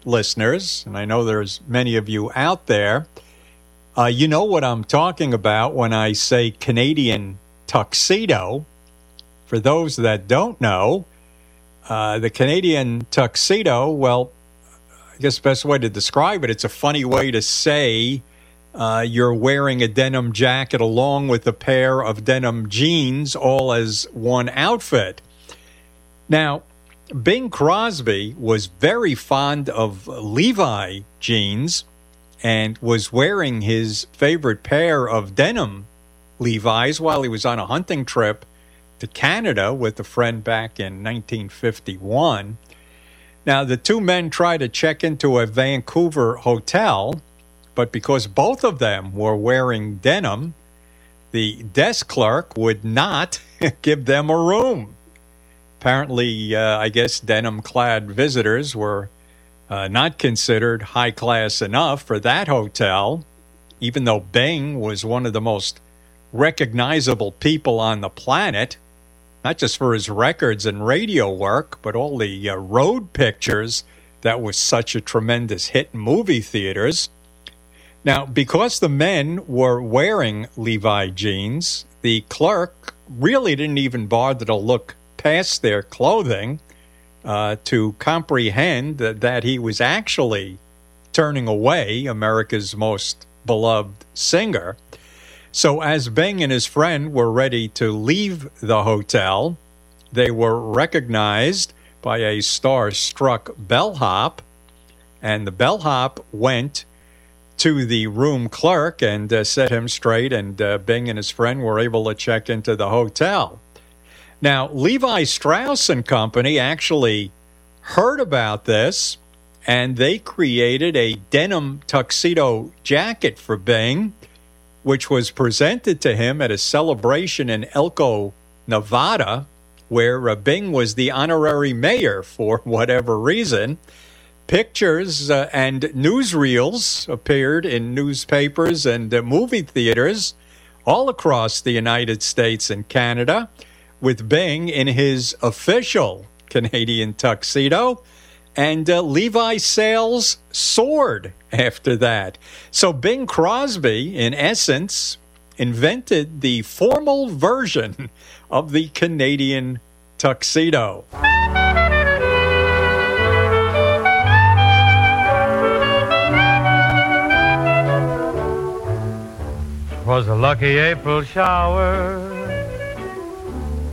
listeners, and I know there's many of you out there, you know what I'm talking about when I say Canadian tuxedo. For those that don't know, the Canadian tuxedo, well, I guess the best way to describe it, it's a funny way to say you're wearing a denim jacket along with a pair of denim jeans all as one outfit. Now, Bing Crosby was very fond of Levi jeans and was wearing his favorite pair of denim Levi's while he was on a hunting trip to Canada with a friend back in 1951. Now, the two men tried to check into a Vancouver hotel, but because both of them were wearing denim, the desk clerk would not give them a room. Apparently, I guess denim-clad visitors were not considered high class enough for that hotel, even though Bing was one of the most recognizable people on the planet, not just for his records and radio work, but all the road pictures that was such a tremendous hit in movie theaters. Now, because the men were wearing Levi jeans, the clerk really didn't even bother to look past their clothing to comprehend that he was actually turning away America's most beloved singer. So as Bing and his friend were ready to leave the hotel, they were recognized by a star-struck bellhop, and the bellhop went to the room clerk and set him straight, and Bing and his friend were able to check into the hotel. Now, Levi Strauss and Company actually heard about this, and they created a denim tuxedo jacket for Bing, which was presented to him at a celebration in Elko, Nevada, where Bing was the honorary mayor for whatever reason. Pictures and newsreels appeared in newspapers and movie theaters all across the United States and Canada, with Bing in his official Canadian tuxedo, and Levi sales soared after that. So Bing Crosby, in essence, invented the formal version of the Canadian tuxedo. 'Twas a lucky April shower